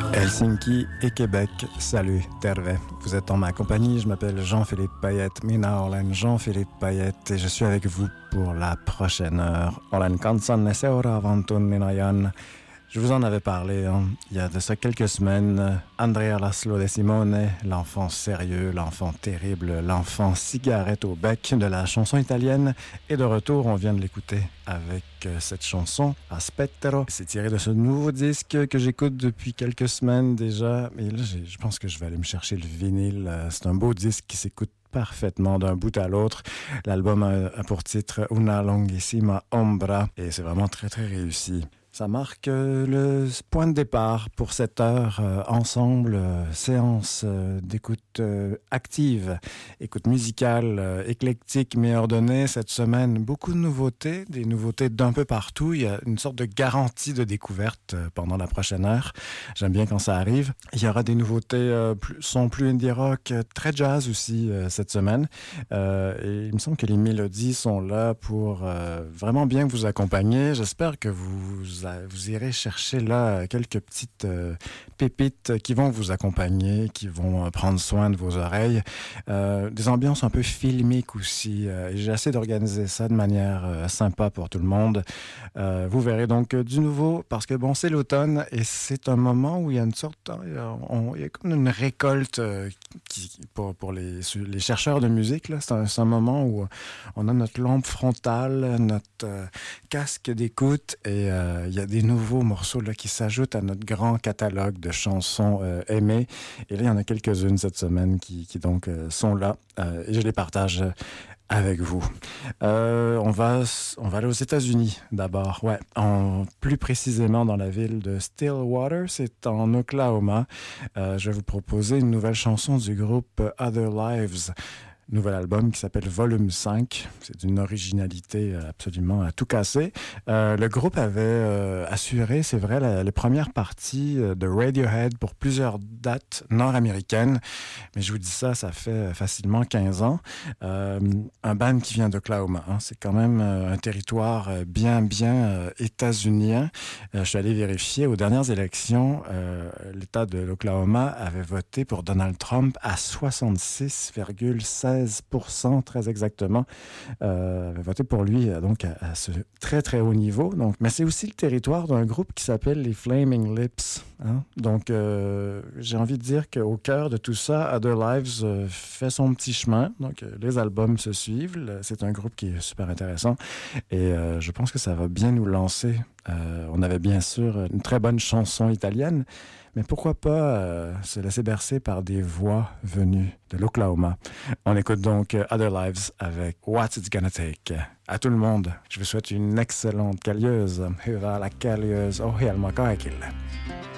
Helsinki et Québec, salut, terve. Vous êtes en ma compagnie, je m'appelle Jean-Philippe Payette, minä olen Jean-Philippe Payette et je suis avec vous pour la prochaine heure. Olen kanssanne seuraavan tunnin ajan. Je vous en avais parlé il y a de ça quelques semaines. Andrea Laszlo de Simone, l'enfant sérieux, l'enfant terrible, l'enfant cigarette au bec de la chanson italienne. Et de retour, on vient de l'écouter avec cette chanson, Aspettero. C'est tiré de ce nouveau disque que j'écoute depuis quelques semaines déjà. Et là, je pense que je vais aller me chercher le vinyle. C'est un beau disque qui s'écoute parfaitement d'un bout à l'autre. L'album a pour titre Una Longhissima Ombra et c'est vraiment très très réussi. Ça marque le point de départ pour cette heure ensemble, séance d'écoute active, écoute musicale, éclectique mais ordonnée cette semaine. Beaucoup de nouveautés, des nouveautés d'un peu partout. Il y a une sorte de garantie de découverte pendant la prochaine heure. J'aime bien quand ça arrive. Il y aura des nouveautés son plus indie rock, très jazz aussi cette semaine. Et il me semble que les mélodies sont là pour vraiment bien vous accompagner. J'espère que vous irez chercher là quelques petites pépites qui vont vous accompagner, qui vont prendre soin de vos oreilles. Des ambiances un peu filmiques aussi. J'ai essayé d'organiser ça de manière sympa pour tout le monde. Vous verrez donc du nouveau parce que bon, c'est l'automne et c'est un moment où il y a une sorte... il y a comme une récolte pour les chercheurs de musique. Là. C'est un moment où on a notre lampe frontale, notre casque d'écoute et il y a des nouveaux morceaux là, qui s'ajoutent à notre grand catalogue de chansons aimées. Et là, il y en a quelques-unes cette semaine qui donc sont là et je les partage avec vous. On va aller aux États-Unis d'abord. Ouais, plus précisément dans la ville de Stillwater, c'est en Oklahoma. Je vais vous proposer une nouvelle chanson du groupe Other Lives. Nouvel album qui s'appelle Volume 5. C'est d'une originalité absolument à tout casser. Le groupe avait assuré, c'est vrai, les premières parties de Radiohead pour plusieurs dates nord-américaines. Mais je vous dis ça fait facilement 15 ans. Un band qui vient d'Oklahoma. C'est quand même un territoire bien états-unien. Je suis allé vérifier. Aux dernières élections, l'État de l'Oklahoma avait voté pour Donald Trump à 66,16%, très exactement, avait voté pour lui donc à ce très très haut niveau. Donc, mais c'est aussi le territoire d'un groupe qui s'appelle les Flaming Lips. Donc, j'ai envie de dire qu'au cœur de tout ça, Other Lives fait son petit chemin. Donc, les albums se suivent. C'est un groupe qui est super intéressant et je pense que ça va bien nous lancer. On avait bien sûr une très bonne chanson italienne, mais pourquoi pas se laisser bercer par des voix venues de l'Oklahoma. On écoute donc Other Lives avec What's It's Gonna Take. À tout le monde, je vous souhaite une excellente Kallieuse. Hyvää la Kallieuse ohjelma kaikille.